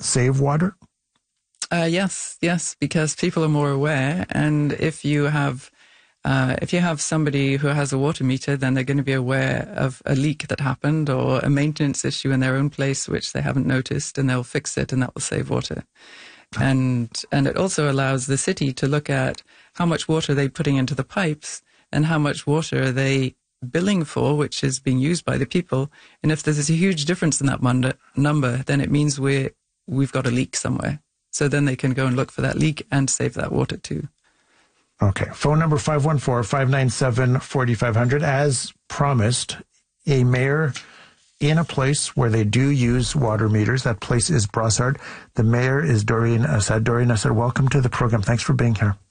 save water? Yes, because people are more aware, and if you have somebody who has a water meter, then they're going to be aware of a leak that happened or a maintenance issue in their own place which they haven't noticed, and they'll fix it, and that will save water. And it also allows the city to look at how much water they're putting into the pipes and how much water are they billing for, which is being used by the people. And if there's a huge difference in that number, then it means we've got a leak somewhere. So then they can go and look for that leak and save that water too. Okay. Phone number 514-597-4500. As promised, a mayor in a place where they do use water meters. That place is Brossard. The mayor is Doreen Assad. Doreen Assad, welcome to the program. Thanks for being here.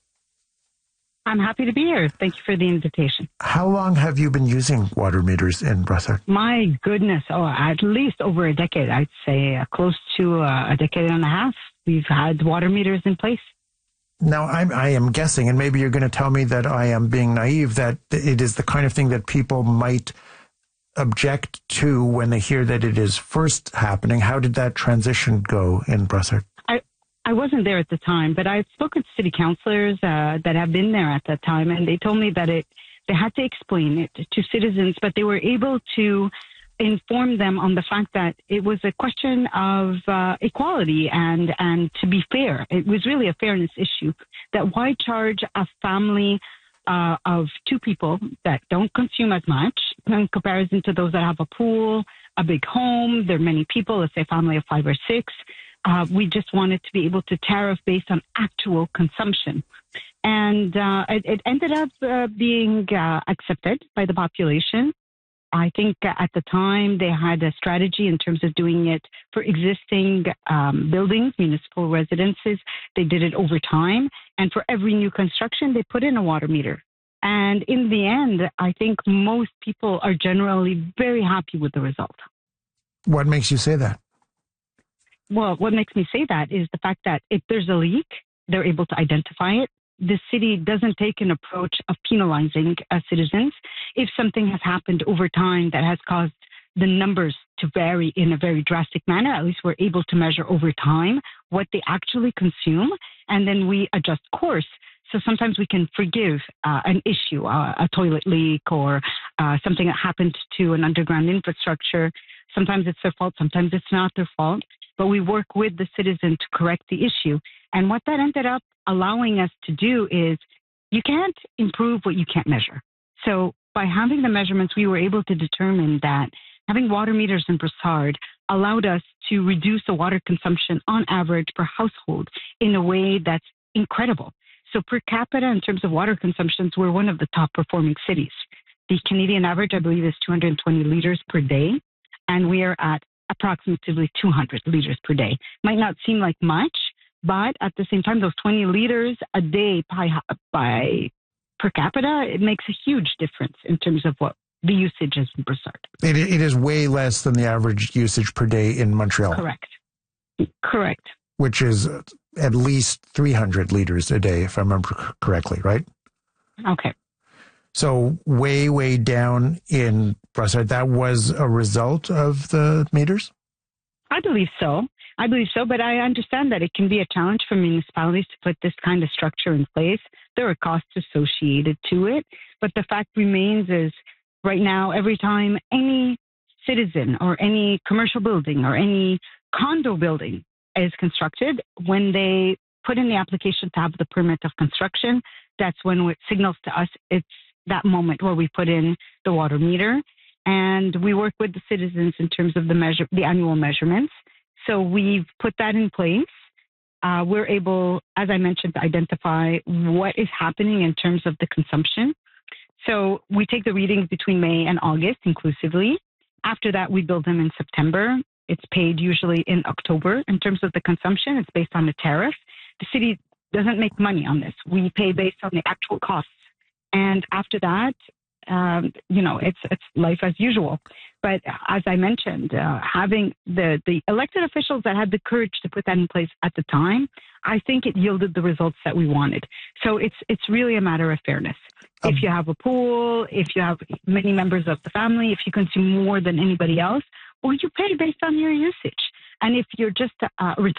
I'm happy to be here. Thank you for the invitation. How long have you been using water meters in Brossard? My goodness. At least over a decade. I'd say close to a decade and a half. We've had water meters in place. Now, I am guessing, and maybe you're going to tell me that I am being naive, that it is the kind of thing that people might object to when they hear that it is first happening. How did that transition go in Brossard? I wasn't there at the time, but I've spoken to city councillors that have been there at that time, and they told me that they had to explain it to citizens, but they were able to inform them on the fact that it was a question of equality and to be fair. It was really a fairness issue, that why charge a family of two people that don't consume as much in comparison to those that have a pool, a big home. There are many people, let's say a family of 5 or 6. We just wanted to be able to tariff based on actual consumption. And it ended up being accepted by the population. I think at the time they had a strategy in terms of doing it for existing buildings, municipal residences. They did it over time. And for every new construction, they put in a water meter. And in the end, I think most people are generally very happy with the result. What makes you say that? Well, what makes me say that is the fact that if there's a leak, they're able to identify it. The city doesn't take an approach of penalizing citizens. If something has happened over time that has caused the numbers to vary in a very drastic manner, at least we're able to measure over time what they actually consume, and then we adjust course. So sometimes we can forgive an issue, a toilet leak or something that happened to an underground infrastructure. Sometimes it's their fault, sometimes it's not their fault. But we work with the citizen to correct the issue. And what that ended up allowing us to do is you can't improve what you can't measure. So by having the measurements, we were able to determine that having water meters in Brossard allowed us to reduce the water consumption on average per household in a way that's incredible. So per capita, in terms of water consumptions, we're one of the top performing cities. The Canadian average, I believe, is 220 liters per day, and we are at approximately 200 liters per day. Might not seem like much, but at the same time, those 20 liters a day by per capita, it makes a huge difference in terms of what the usage is in Brossard. It is way less than the average usage per day in Montreal. Correct. Which is at least 300 liters a day, if I remember correctly, right? Okay. So way down in Brossard, that was a result of the meters? I believe so, but I understand that it can be a challenge for municipalities to put this kind of structure in place. There are costs associated to it, but the fact remains is right now, every time any citizen or any commercial building or any condo building is constructed, when they put in the application to have the permit of construction, that's when it signals to us it's that moment where we put in the water meter, and we work with the citizens in terms of the annual measurements. So we've put that in place. We're able, as I mentioned, to identify what is happening in terms of the consumption. So we take the readings between May and August inclusively. After that, we bill them in September. It's paid usually in October. In terms of the consumption, it's based on the tariff. The city doesn't make money on this. We pay based on the actual costs. And after that, it's life as usual. But as I mentioned, having the elected officials that had the courage to put that in place at the time, I think it yielded the results that we wanted. So it's really a matter of fairness. If you have a pool, if you have many members of the family, if you consume more than anybody else, or you pay based on your usage. And if you're just a